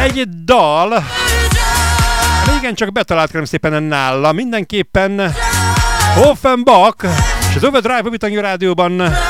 Egy dal, régen csak betalált kérem szépen nála, mindenképpen Offenbach és az Overdrive a Rádióban.